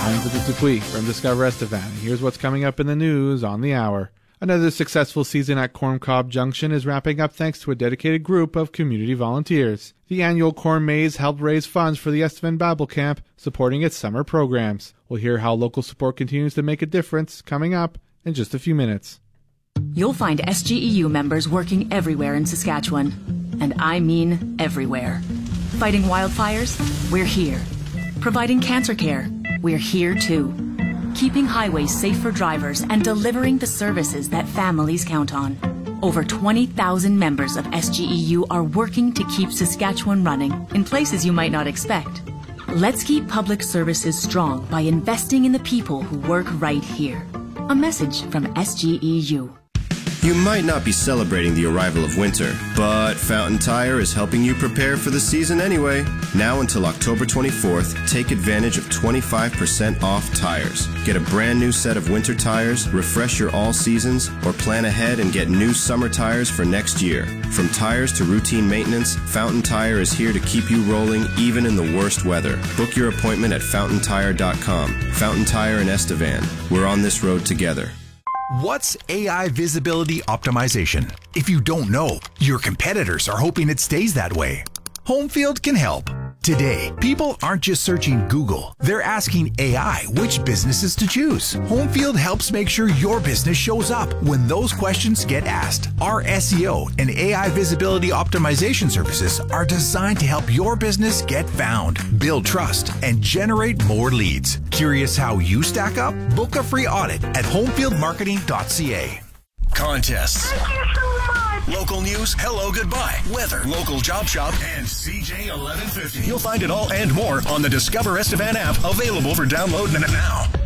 I'm Vidit Dupuis from Discover Estevan, and here's what's coming up in the news on the hour. Another successful season at Corn Cob Junction is wrapping up thanks to a dedicated group of community volunteers. The annual Corn Maze helped raise funds for the Estevan Bible Camp, supporting its summer programs. We'll hear how local support continues to make a difference coming up in just a few minutes. You'll find SGEU members working everywhere in Saskatchewan. And I mean everywhere. Fighting wildfires? We're here. Providing cancer care? We're here too. Keeping highways safe for drivers and delivering the services that families count on. Over 20,000 members of SGEU are working to keep Saskatchewan running in places you might not expect. Let's keep public services strong by investing in the people who work right here. A message from SGEU. You might not be celebrating the arrival of winter, but Fountain Tire is helping you prepare for the season anyway. Now until October 24th, take advantage of 25% off tires. Get a brand new set of winter tires, refresh your all seasons, or plan ahead and get new summer tires for next year. From tires to routine maintenance, Fountain Tire is here to keep you rolling even in the worst weather. Book your appointment at fountaintire.com. Fountain Tire in Estevan. We're on this road together. What's AI visibility optimization? If you don't know, your competitors are hoping it stays that way. Homefield can help. Today, people aren't just searching Google. They're asking AI which businesses to choose. Homefield helps make sure your business shows up when those questions get asked. Our SEO and AI visibility optimization services are designed to help your business get found, build trust, and generate more leads. Curious how you stack up? Book a free audit at homefieldmarketing.ca. Contests. Thank you so much. Local news, hello, goodbye, weather, local job shop, and CJ 1150. You'll find it all and more on the Discover Estevan app, available for download now.